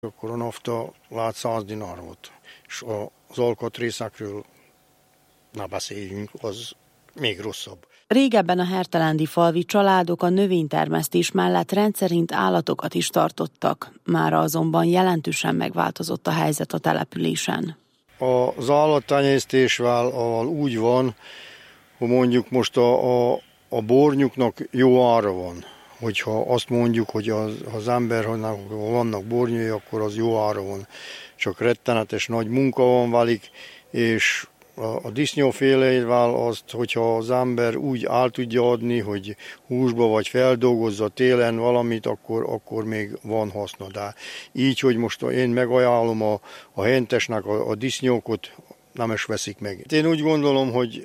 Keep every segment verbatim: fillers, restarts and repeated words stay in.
Akkor a nafta lát száz dinár volt, és az alkatrészekről ne beszéljünk, az még rosszabb. Régebben a hertelendi falvi családok a növénytermesztés mellett rendszerint állatokat is tartottak. Mára azonban jelentősen megváltozott a helyzet a településen. Az állattenyésztésvel úgy van, hogy mondjuk most a, a, a bornyuknak jó ára van. Hogyha azt mondjuk, hogy az, az ember, ha vannak bornyai, akkor az jó ára van. Csak rettenetes nagy munka van velük, és a, a disznóféleivel azt, hogyha az ember úgy át tudja adni, hogy húsba vagy feldolgozza télen valamit, akkor, akkor még van haszna. De így, hogy most én megajánlom a, a hentesnek a, a disznókot, nem is veszik meg. Én úgy gondolom, hogy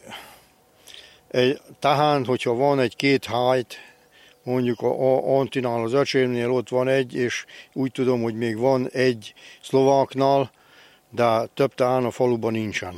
egy tehán, hogyha van egy-két hájt, mondjuk a Antinál, az öcsémnél ott van egy, és úgy tudom, hogy még van egy szlováknál, de több tehán a faluban nincsen.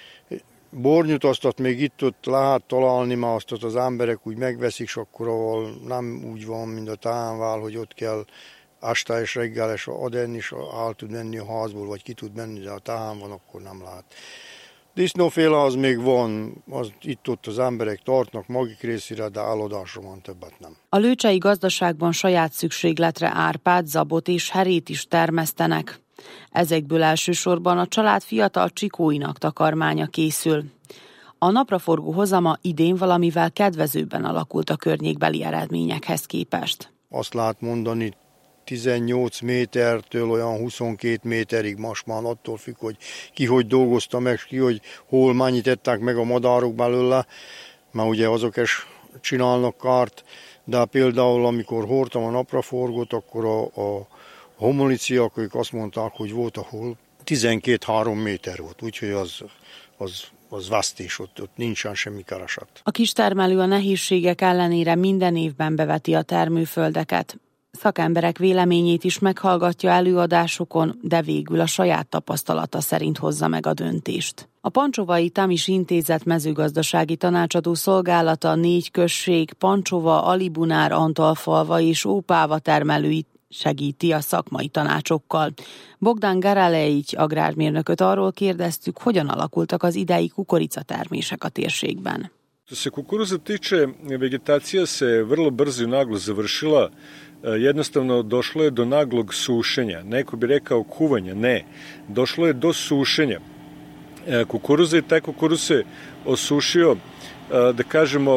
Bornyut azt még itt-ott lehet találni, mert azt az emberek úgy megveszik, és akkor ahol nem úgy van, mint a tehánvál, hogy ott kell este és reggel, és adenni, és el tud menni a házból, vagy ki tud menni, de a tehán van, akkor nem lehet. Disznóféle az még van, az itt-ott az emberek tartnak maguk részére, de eladásra van, többet nem. A lőcsei gazdaságban saját szükségletre árpát, zabot és herét is termesztenek. Ezekből elsősorban a család fiatal csikóinak takarmánya készül. A napraforgó hozama idén valamivel kedvezőbben alakult a környékbeli eredményekhez képest. Azt lehet mondani, tizennyolc métertől olyan huszonkét méterig, most már attól függ, hogy ki hogy dolgozta meg, ki hogy hol mennyit ettek meg a madárok belőle, mert ugye azok is csinálnak kárt, de például amikor hordtam a napraforgót, akkor a, a homolíciák, ők azt mondták, hogy volt ahol tizenkét-három méter volt, úgyhogy az, az, az vesztés, ott, ott nincsen semmi kereset. A kistermelő a nehézségek ellenére minden évben beveti a termőföldeket. Szakemberek véleményét is meghallgatja előadásokon, de végül a saját tapasztalata szerint hozza meg a döntést. A Pancsovai Tamis Intézet mezőgazdasági tanácsadó szolgálata négy község, Pancsova, Alibunár, Antalfalva és Ópáva termelőit segíti a szakmai tanácsokkal. Bogdan Garalejich agrármérnököt arról kérdeztük, hogyan alakultak az idei kukoricatermések a térségben. Što se kukuruza tiče, vegetacija se vrlo brzo i naglo završila. Jednostavno došlo je do naglog sušenja. Neko bi rekao kuvanja, ne. Došlo je do sušenja kukuruza i taj kukuruz se osušio, da kažemo,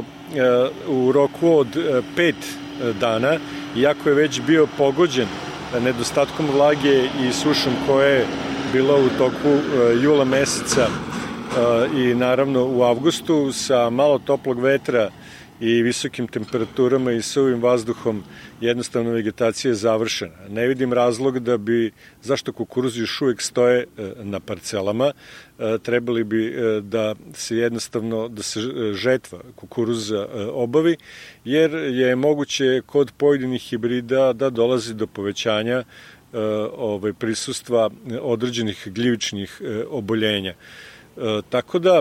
u roku od pet dana, iako je već bio pogođen nedostatkom vlage i sušom koja je bila u toku jula meseca i naravno u avgustu sa malo toplog vetra i visokim temperaturama i suvim vazduhom jednostavno vegetacija je završena. Ne vidim razlog da bi, zašto kukuruzi još uvijek stoje na parcelama, trebali bi da se jednostavno, da se žetva kukuruza obavi, jer je moguće kod pojedinih hibrida da dolazi do povećanja ovaj, prisustva određenih gljivičnih oboljenja. Tako da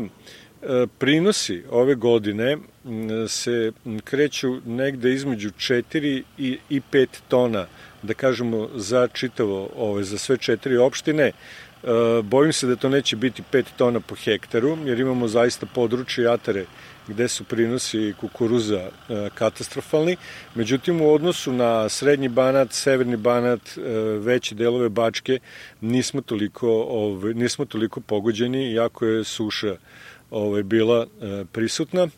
prinosi ove godine se kreću negde između četiri i pet tona, da kažemo za čitavo, ove, za sve četiri opštine. Bojim se da to neće biti pet tona po hektaru, jer imamo zaista područje Jatare gde su prinosi kukuruza katastrofalni. Međutim, u odnosu na srednji Banat, severni Banat, veće delove Bačke nismo toliko, ove, nismo toliko pogođeni, iako je suša ove, bila prisutna.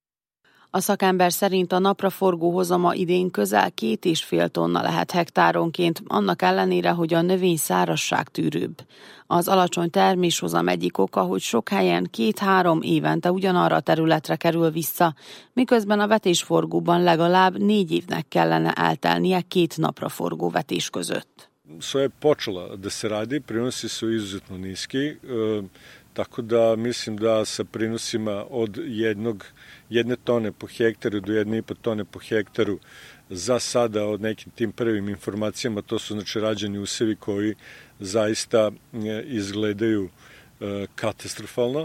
A szakember szerint a napraforgó hozama idén közel két és fél tonna lehet hektáronként, annak ellenére, hogy a növény szárazság tűrőbb. Az alacsony terméshozam egyik oka, hogy sok helyen két-három évente ugyanarra a területre kerül vissza, miközben a vetésforgóban legalább négy évnek kellene eltelnie két napraforgó vetés között. Soja je počela da se radi, prinosi su izuzetno niski, tako da mislim da sa prinosima od jednog, jedne tone po hektaru do jedne i po tone po hektaru za sada od nekim tim prvim informacijama, to su znači rađeni usevi koji zaista izgledaju katastrofalno.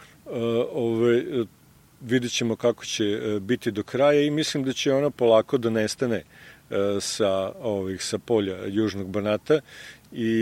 Ove, vidjet ćemo kako će biti do kraja i mislim da će ona polako da nestane sa, ovih, sa polja Južnog Banata i